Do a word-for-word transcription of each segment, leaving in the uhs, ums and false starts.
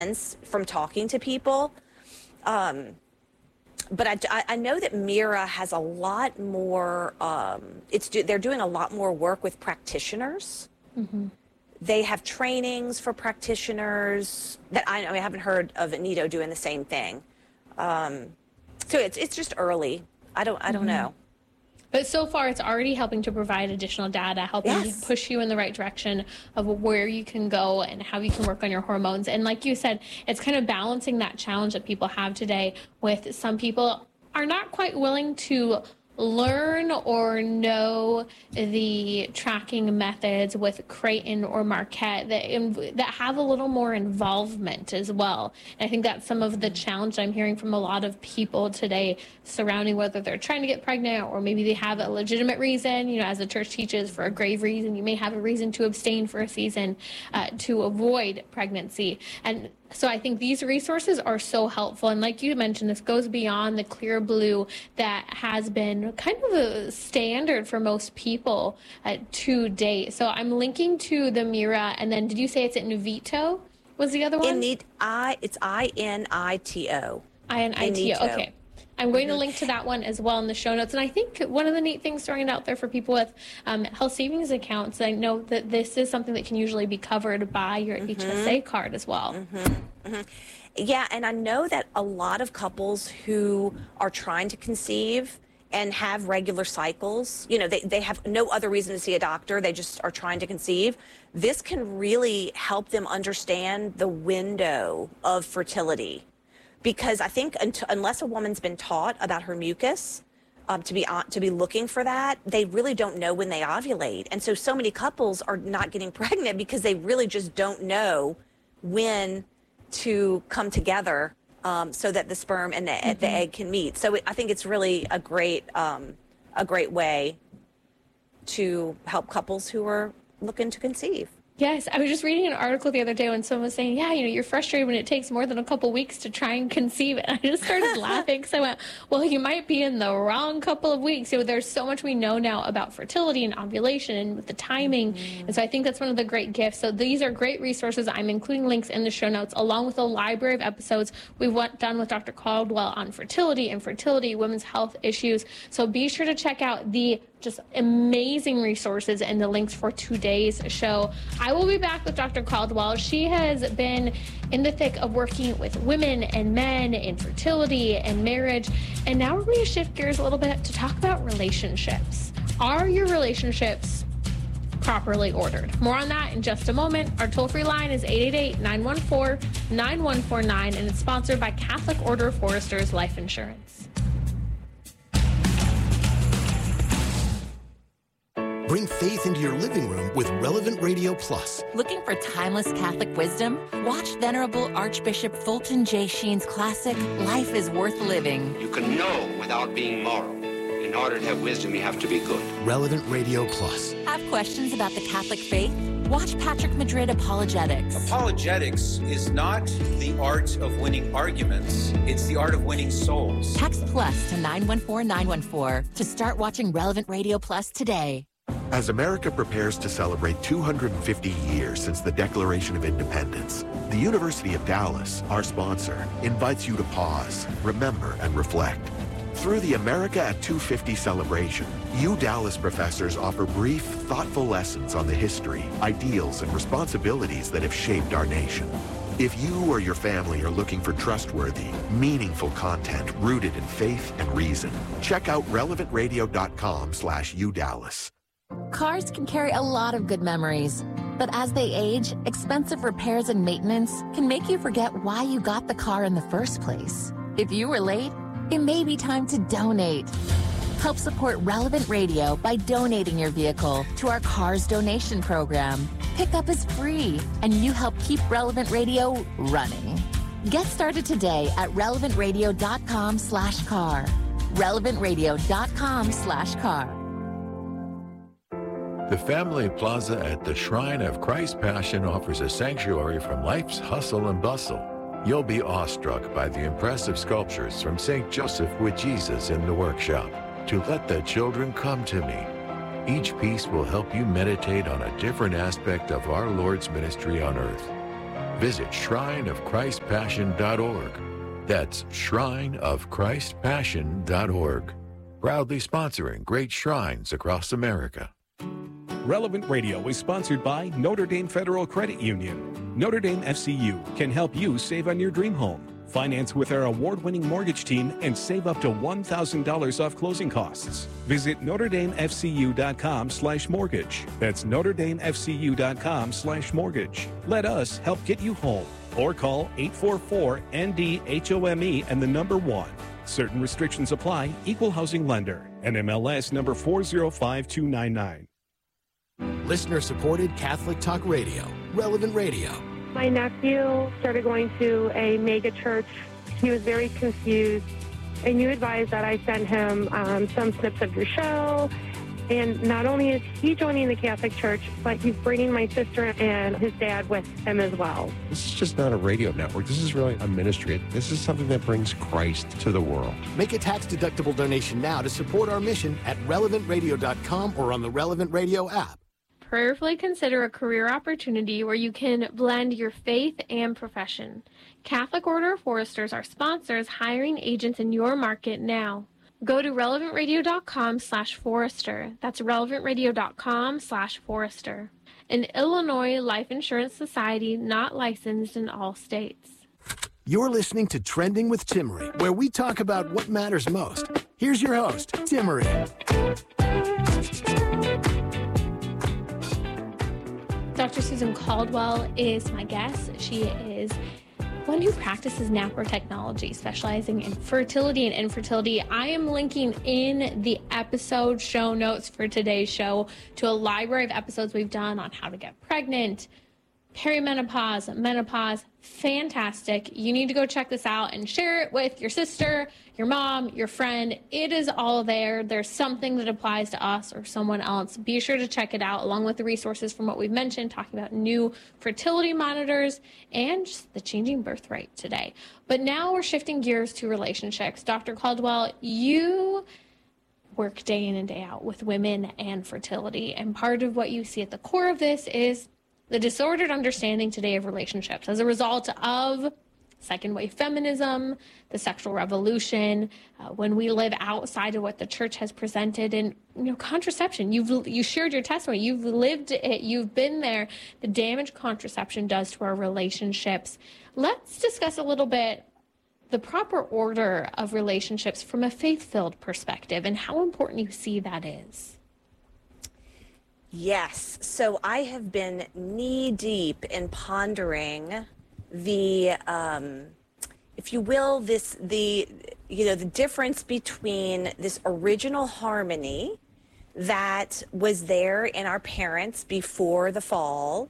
sense from talking to people. Um, but I, I know that Mira has a lot more, um, it's they're doing a lot more work with practitioners. Mm-hmm. They have trainings for practitioners that I, I, mean, I haven't heard of Nido doing the same thing. Um, so it's it's just early. I don't I don't mm-hmm. know. But so far, it's already helping to provide additional data, helping yes. push you in the right direction of where you can go and how you can work on your hormones. And like you said, it's kind of balancing that challenge that people have today with some people are not quite willing to learn or know the tracking methods with Creighton or Marquette that that have a little more involvement as well. And I think that's some of the challenge I'm hearing from a lot of people today surrounding whether they're trying to get pregnant or maybe they have a legitimate reason, you know, as the church teaches, for a grave reason. You may have a reason to abstain for a season uh, to avoid pregnancy. And so I think these resources are so helpful. And like you mentioned, this goes beyond the Clear Blue that has been kind of a standard for most people uh, to date. So I'm linking to the Mira, and then did you say it's Invito was the other one? In need, I, it's I N I T O. I N I T O, okay. I'm going to link to that one as well in the show notes. And I think one of the neat things throwing it out there for people with um, health savings accounts, I know that this is something that can usually be covered by your mm-hmm. H S A card as well. Mm-hmm. Mm-hmm. Yeah, and I know that a lot of couples who are trying to conceive and have regular cycles, you know, they, they have no other reason to see a doctor, they just are trying to conceive. This can really help them understand the window of fertility. Because I think until, unless a woman's been taught about her mucus, um, to be uh, to be looking for that, they really don't know when they ovulate. And so, so many couples are not getting pregnant because they really just don't know when to come together um, so that the sperm and the, mm-hmm. the egg can meet. So it, I think it's really a great um, a great way to help couples who are looking to conceive. Yes, I was just reading an article the other day when someone was saying, yeah, you know, you're frustrated when it takes more than a couple weeks to try and conceive. And I just started laughing because I went, well, you might be in the wrong couple of weeks. You know, there's so much we know now about fertility and ovulation and with the timing. Mm-hmm. And so I think that's one of the great gifts. So these are great resources. I'm including links in the show notes along with a library of episodes we've went, done with Doctor Caldwell on fertility, infertility, women's health issues. So be sure to check out the just amazing resources and the links for today's show. I will be back with Doctor Caldwell. She has been in the thick of working with women and men in fertility and marriage. And now we're going to shift gears a little bit to talk about relationships. Are your relationships properly ordered? More on that in just a moment. Our toll-free line is eight eight eight, nine one four, nine one four nine, and it's sponsored by Catholic Order of Foresters Life Insurance. Bring faith into your living room with Relevant Radio Plus. Looking for timeless Catholic wisdom? Watch Venerable Archbishop Fulton J. Sheen's classic, Life is Worth Living. You can know without being moral. In order to have wisdom, you have to be good. Relevant Radio Plus. Have questions about the Catholic faith? Watch Patrick Madrid Apologetics. Apologetics is not the art of winning arguments. It's the art of winning souls. Text plus to nine one four nine one four to start watching Relevant Radio Plus today. As America prepares to celebrate two hundred fifty years since the Declaration of Independence, the University of Dallas, our sponsor, invites you to pause, remember, and reflect. Through the America at two fifty celebration, U Dallas professors offer brief, thoughtful lessons on the history, ideals, and responsibilities that have shaped our nation. If you or your family are looking for trustworthy, meaningful content rooted in faith and reason, check out relevant radio dot com slash U Dallas. Cars can carry a lot of good memories, but as they age, expensive repairs and maintenance can make you forget why you got the car in the first place. If you were late, it may be time to donate. Help support Relevant Radio by donating your vehicle to our Cars Donation Program. Pickup is free, and you help keep Relevant Radio running. Get started today at relevant radio dot com slash car. relevant radio dot com slash car. The Family Plaza at the Shrine of Christ's Passion offers a sanctuary from life's hustle and bustle. You'll be awestruck by the impressive sculptures from Saint Joseph with Jesus in the workshop, To Let the Children Come to Me. Each piece will help you meditate on a different aspect of our Lord's ministry on earth. Visit shrine of christ passion dot org. That's shrine of christ passion dot org. Proudly sponsoring great shrines across America. Relevant Radio is sponsored by Notre Dame Federal Credit Union. Notre Dame F C U can help you save on your dream home. Finance with our award-winning mortgage team and save up to one thousand dollars off closing costs. Visit notre dame f c u dot com slash mortgage. That's notre dame f c u dot com slash mortgage. Let us help get you home. Or call eight four four N D H O M E and the number one. Certain restrictions apply. Equal housing lender. N M L S number four zero five two nine nine. Listener-supported Catholic Talk Radio. Relevant Radio. My nephew started going to a mega church. He was very confused, and you advised that I send him um, some snips of your show. And not only is he joining the Catholic Church, but he's bringing my sister and his dad with him as well. This is just not a radio network. This is really a ministry. This is something that brings Christ to the world. Make a tax-deductible donation now to support our mission at relevant radio dot com or on the Relevant Radio app. Prayerfully consider a career opportunity where you can blend your faith and profession. Catholic Order of Foresters are sponsors hiring agents in your market now. Go to relevant radio dot com slash forester. That's relevant radio dot com slash forester. An Illinois Life Insurance Society not licensed in all states. You're listening to Trending with Timmerie, where we talk about what matters most. Here's your host, Timmerie. Doctor Susan Caldwell is my guest. She is one who practices Napper technology, specializing in fertility and infertility. I am linking in the episode show notes for today's show to a library of episodes we've done on how to get pregnant, perimenopause, menopause. Fantastic. You need to go check this out and share it with your sister, your mom, your friend. It is all there. There's something that applies to us or someone else. Be sure to check it out along with the resources from what we've mentioned, talking about new fertility monitors and just the changing birth rate today. But now we're shifting gears to relationships. Doctor Caldwell, you work day in and day out with women and fertility, and part of what you see at the core of this is the disordered understanding today of relationships as a result of second wave feminism, the sexual revolution, uh, when we live outside of what the church has presented, and you know, contraception. You've you shared your testimony. You've lived it. You've been there. The damage contraception does to our relationships. Let's discuss a little bit the proper order of relationships from a faith-filled perspective and how important you see that is. Yes. So I have been knee-deep in pondering the, um, if you will, this, the, you know, the difference between this original harmony that was there in our parents before the fall,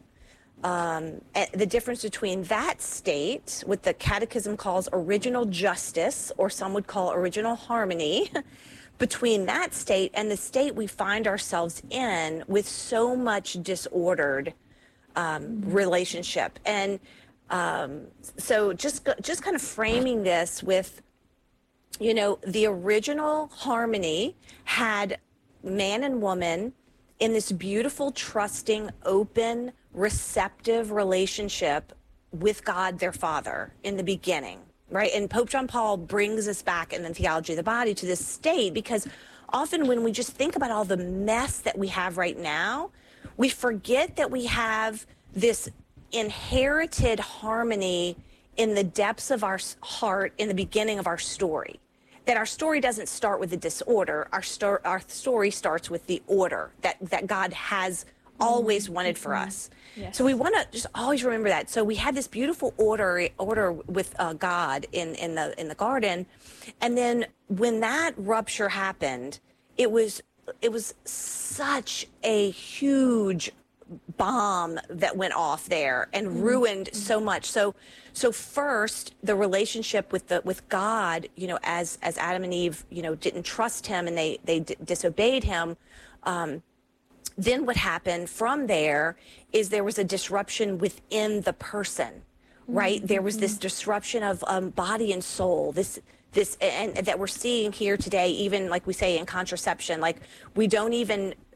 um, the difference between that state, what the Catechism calls original justice, or some would call original harmony, between that state and the state we find ourselves in with so much disordered um, relationship. And um, so just, just kind of framing this with, you know, the original harmony had man and woman in this beautiful, trusting, open, receptive relationship with God, their Father, in the beginning. Right. And Pope John Paul brings us back in the Theology of the Body to this state, because often when we just think about all the mess that we have right now, we forget that we have this inherited harmony in the depths of our heart in the beginning of our story. That our story doesn't start with the disorder. Our, sto- our story starts with the order that, that God has always wanted for us. Yes. So we want to just always remember that. So we had this beautiful order order with uh, God in, in the in the garden, and then when that rupture happened, it was it was such a huge bomb that went off there and mm-hmm. ruined so much. So so first the relationship with the with God, you know, as as Adam and Eve, you know, didn't trust him and they they d- disobeyed him. Um, Then what happened from there is there was a disruption within the person, right? Mm-hmm. There was this disruption of um, body and soul, this, this, and, and that we're seeing here today, even like we say in contraception, like we don't even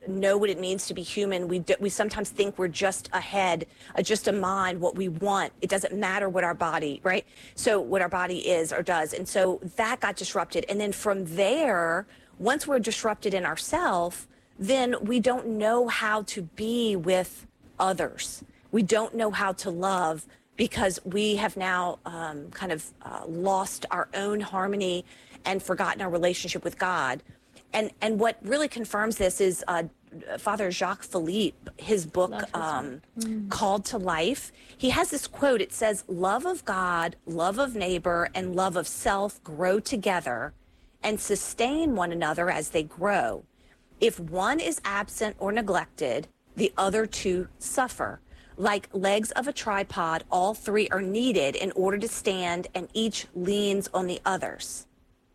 know what it means to be human. We do, we sometimes think we're just a head, uh, just a mind, what we want. It doesn't matter what our body, right? So what our body is or does. And so that got disrupted. And then from there, once we're disrupted in ourselves, then we don't know how to be with others. We don't know how to love because we have now um, kind of uh, lost our own harmony and forgotten our relationship with God. And and what really confirms this is uh, Father Jacques Philippe, his book um, mm. Called to Life. He has this quote. It says, "Love of God, love of neighbor, and love of self grow together and sustain one another as they grow. If one is absent or neglected, the other two suffer. Like legs of a tripod, all three are needed in order to stand, and each leans on the others."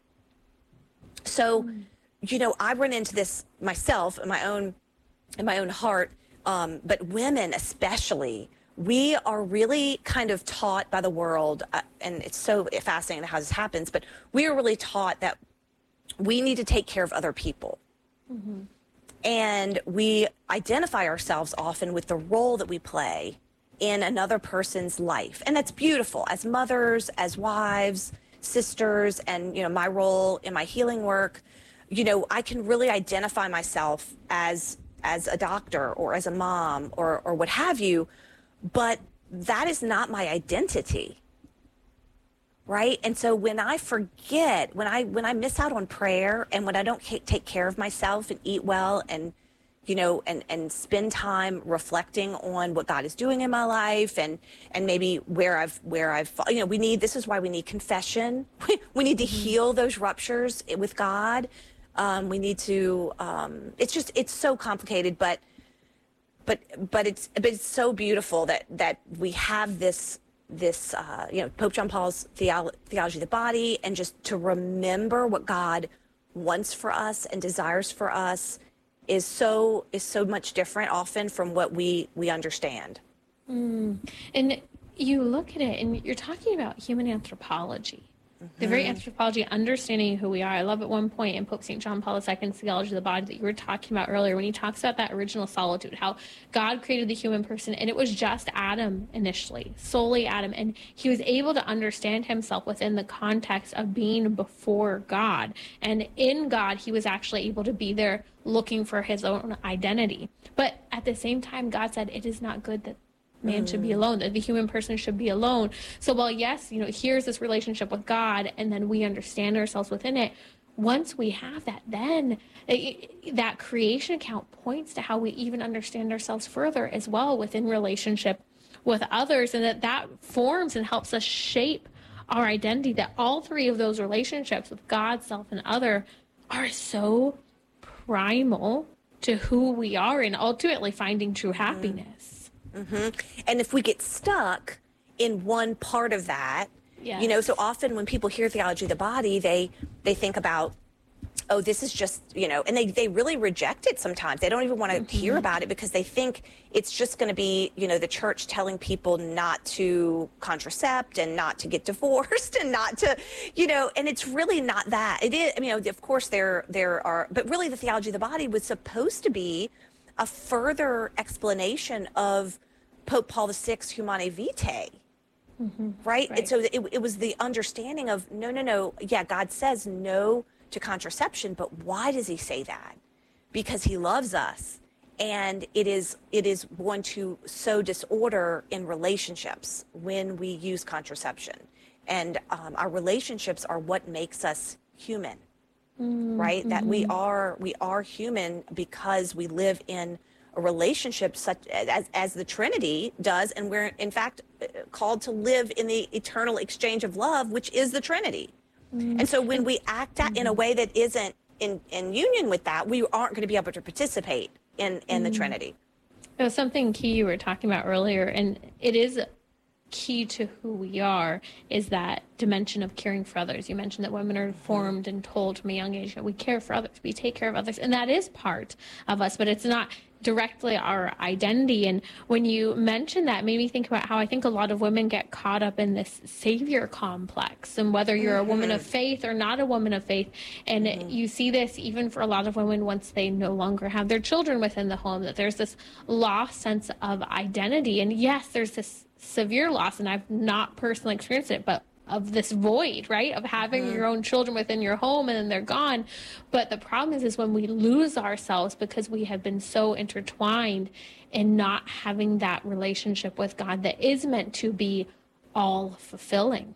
So, mm. you know, I run into this myself in my own, in my own heart, um, but women especially, we are really kind of taught by the world, uh, and it's so fascinating how this happens, but we are really taught that we need to take care of other people. Mm-hmm. And we identify ourselves often with the role that we play in another person's life. And that's beautiful as mothers, as wives, sisters, and, you know, my role in my healing work. You know, I can really identify myself as as a doctor or as a mom or, or what have you, but that is not my identity. Right? And so when I forget, when I when I miss out on prayer and when I don't take care of myself and eat well and, you know, and, and spend time reflecting on what God is doing in my life and and maybe where I've where I've, you know, we need, this is why we need confession. We need to heal those ruptures with God. Um, we need to, um, it's just, it's so complicated, but but but it's but it's so beautiful that that we have this this, uh, you know, Pope John Paul's theolo- theology of the body, and just to remember what God wants for us and desires for us is so is so much different often from what we we understand. Mm. And you look at it and you're talking about human anthropology. Mm-hmm. The very anthropology, understanding who we are. I love at one point in Pope Saint John Paul the Second's Theology of the Body that you were talking about earlier, when he talks about that original solitude, how God created the human person, and it was just Adam initially, solely Adam, and he was able to understand himself within the context of being before God. And in God, he was actually able to be there looking for his own identity. But at the same time, God said, it is not good that man should be alone, that the human person should be alone. So while, yes, you know, here's this relationship with God, and then we understand ourselves within it, once we have that, then it, that creation account points to how we even understand ourselves further as well within relationship with others, and that that forms and helps us shape our identity, that all three of those relationships with God, self, and other are so primal to who we are and ultimately finding true happiness. Mm-hmm. And if we get stuck in one part of that, yes. you know, so often when people hear theology of the body, they they think about, oh, this is just, you know, and they, they really reject it sometimes. They don't even want to mm-hmm. hear about it because they think it's just going to be, you know, the church telling people not to contracept and not to get divorced and not to, you know, and it's really not that. It is, I mean, of course there there are, but really the theology of the body was supposed to be a further explanation of Pope Paul the Sixth's Humanae Vitae, mm-hmm. right? right? And so it, it was the understanding of, no, no, no, yeah, God says no to contraception, but why does he say that? Because he loves us, and it is it is going to sow disorder in relationships when we use contraception. And um, our relationships are what makes us human. Right, mm-hmm. that we are we are human because we live in a relationship such as as the Trinity does, and we're in fact called to live in the eternal exchange of love, which is the Trinity. Mm-hmm. And so when we act mm-hmm. in a way that isn't in, in union with that, we aren't going to be able to participate in in mm-hmm. the Trinity. It was something key you were talking about earlier, and it is key to who we are, is that dimension of caring for others. You mentioned that women are formed and told from a young age that we care for others, we take care of others, and that is part of us, but it's not directly our identity. And when you mentioned that, it made me think about how I think a lot of women get caught up in this savior complex, and whether you're mm-hmm. a woman of faith or not a woman of faith. And mm-hmm. you see this even for a lot of women once they no longer have their children within the home, that there's this lost sense of identity. And yes, there's this severe loss, and I've not personally experienced it, but of this void, right, of having mm-hmm. your own children within your home and then they're gone. But the problem is, is when we lose ourselves because we have been so intertwined in not having that relationship with God that is meant to be all fulfilling.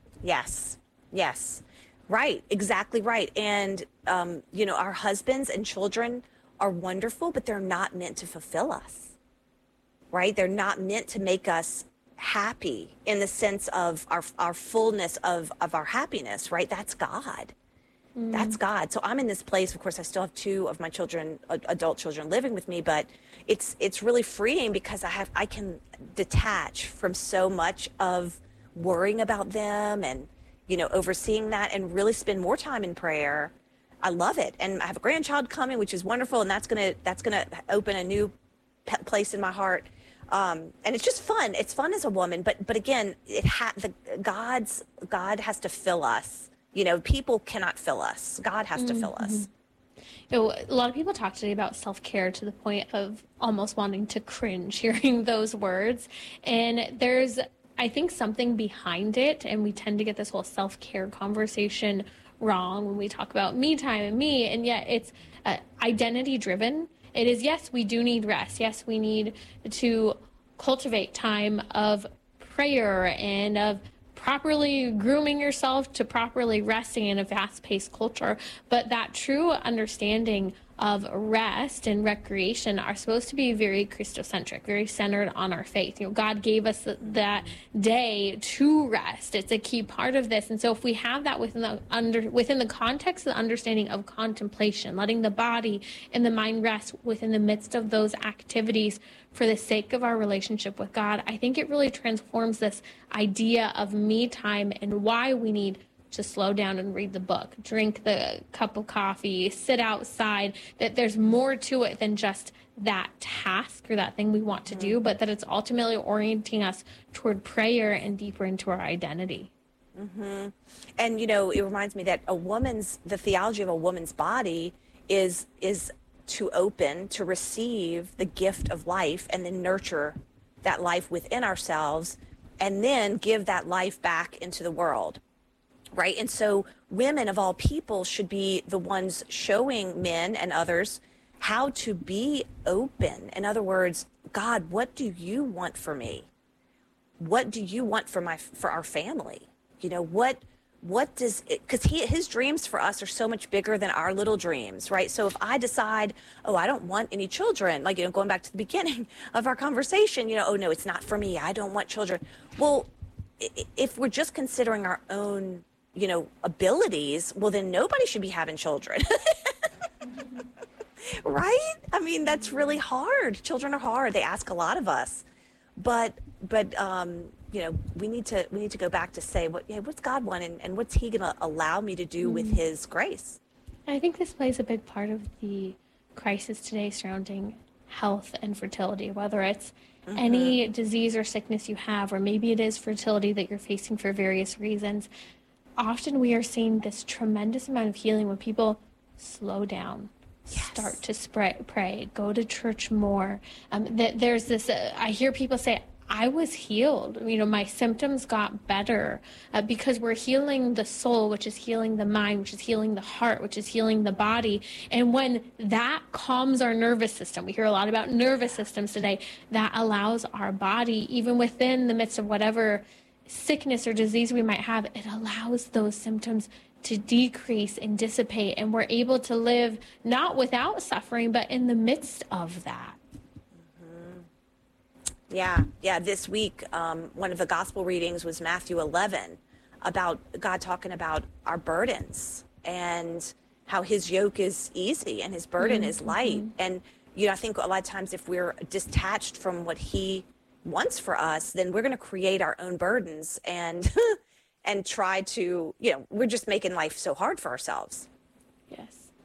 Yes, yes, right, exactly right. And, um, you know, our husbands and children are wonderful, but they're not meant to fulfill us, right? They're not meant to make us happy in the sense of our our fullness of of our happiness, right? That's God. Mm. That's God. So I'm in this place, of course, I still have two of my children, adult children living with me, but it's it's really freeing because I have I can detach from so much of worrying about them and, you know, overseeing that, and really spend more time in prayer. I love it. And I have a grandchild coming, which is wonderful, and that's going to that's going to open a new place in my heart. Um, and it's just fun. It's fun as a woman, but but again, it ha- the God's God has to fill us. You know, people cannot fill us. God has to fill us. You know, a lot of people talk today about self-care to the point of almost wanting to cringe hearing those words. And there's, I think, something behind it, and we tend to get this whole self-care conversation wrong when we talk about me time and me, and yet it's uh, identity-driven. It is, yes, we do need rest. Yes, we need to cultivate time of prayer and of properly grooming yourself to properly resting in a fast-paced culture. But that true understanding of rest and recreation are supposed to be very Christocentric, very centered on our faith. You know, God gave us that day to rest. It's a key part of this. And so if we have that within the under within the context of the understanding of contemplation, letting the body and the mind rest within the midst of those activities for the sake of our relationship with God, I think it really transforms this idea of me time and why we need to slow down and read the book, drink the cup of coffee, sit outside, that there's more to it than just that task or that thing we want to do, but that it's ultimately orienting us toward prayer and deeper into our identity. Mm-hmm. And, you know, it reminds me that a woman's, the theology of a woman's body is, is to open, to receive the gift of life and then nurture that life within ourselves and then give that life back into the world. Right. And so women of all people should be the ones showing men and others how to be open. In other words, God, what do you want for me? What do you want for my for our family? You know, what what does it, because he his dreams for us are so much bigger than our little dreams. Right. So if I decide, oh, I don't want any children, like, you know, going back to the beginning of our conversation, you know, oh, no, it's not for me. I don't want children. Well, if we're just considering our own, you know, abilities, well, then nobody should be having children. Right? I mean, that's really hard. Children are hard. They ask a lot of us. But, but um, you know, we need to we need to go back to say, what, yeah, what's God want, and, and what's he going to allow me to do mm-hmm. with his grace? I think this plays a big part of the crisis today surrounding health and fertility, whether it's mm-hmm. any disease or sickness you have, or maybe it is fertility that you're facing for various reasons. Often we are seeing this tremendous amount of healing when people slow down, yes. start to spray, pray, go to church more. Um, that there's this, uh, I hear people say, I was healed. You know, my symptoms got better uh, because we're healing the soul, which is healing the mind, which is healing the heart, which is healing the body. And when that calms our nervous system, we hear a lot about nervous systems today, that allows our body, even within the midst of whatever sickness or disease we might have, it allows those symptoms to decrease and dissipate, and we're able to live not without suffering, but in the midst of that. Mm-hmm. Yeah, yeah. This week, um, one of the gospel readings was Matthew eleven, about God talking about our burdens and how his yoke is easy and his burden mm-hmm. is light. And, you know, I think a lot of times if we're detached from what he wants for us, then we're going to create our own burdens and and try to, you know, we're just making life so hard for ourselves. Yes.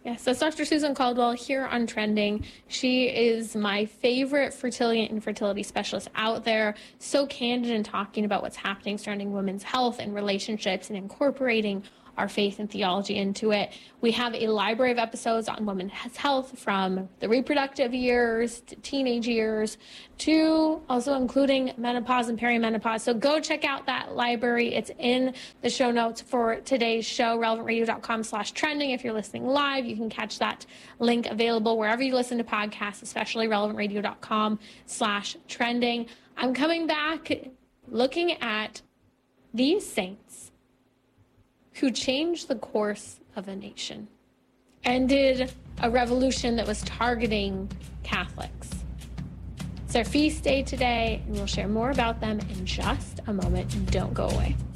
Yes, that's Doctor Susan Caldwell here on Trending. She is my favorite fertility and infertility specialist out there. So candid in talking about what's happening surrounding women's health and relationships and incorporating our faith and theology into it. We have a library of episodes on women's health from the reproductive years to teenage years to also including menopause and perimenopause. So go check out that library. It's in the show notes for today's show, relevant radio dot com slash trending. If you're listening live, you can catch that link available wherever you listen to podcasts, especially relevant radio dot com slash trending. I'm coming back looking at these saints who changed the course of a nation, ended a revolution that was targeting Catholics. It's their feast day today, and we'll share more about them in just a moment. Don't go away.